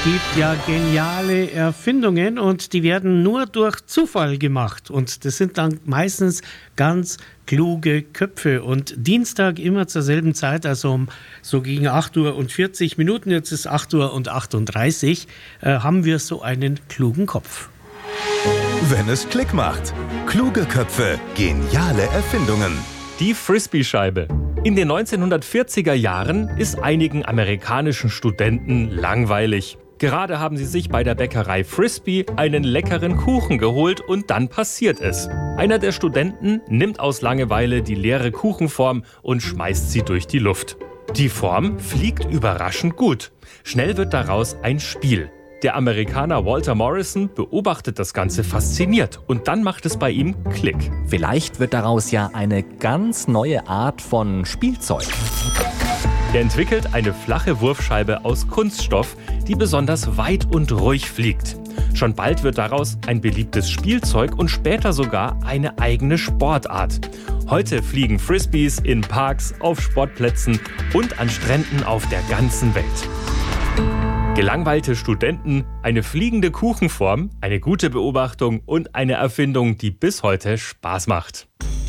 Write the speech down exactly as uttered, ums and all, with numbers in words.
gibt ja geniale Erfindungen und die werden nur durch Zufall gemacht. Und das sind dann meistens ganz kluge Köpfe. Und Dienstag immer zur selben Zeit, also um so gegen acht Uhr und vierzig Minuten, jetzt ist acht Uhr und achtunddreißig, äh, haben wir so einen klugen Kopf. Wenn es Klick macht. Kluge Köpfe, geniale Erfindungen. Die Frisbee-Scheibe. In den neunzehnhundertvierziger Jahren ist einigen amerikanischen Studenten langweilig. Gerade haben sie sich bei der Bäckerei Frisbee einen leckeren Kuchen geholt und dann passiert es. Einer der Studenten nimmt aus Langeweile die leere Kuchenform und schmeißt sie durch die Luft. Die Form fliegt überraschend gut. Schnell wird daraus ein Spiel. Der Amerikaner Walter Morrison beobachtet das Ganze fasziniert und dann macht es bei ihm Klick. Vielleicht wird daraus ja eine ganz neue Art von Spielzeug. Er entwickelt eine flache Wurfscheibe aus Kunststoff, die besonders weit und ruhig fliegt. Schon bald wird daraus ein beliebtes Spielzeug und später sogar eine eigene Sportart. Heute fliegen Frisbees in Parks, auf Sportplätzen und an Stränden auf der ganzen Welt. Gelangweilte Studenten, eine fliegende Kuchenform, eine gute Beobachtung und eine Erfindung, die bis heute Spaß macht.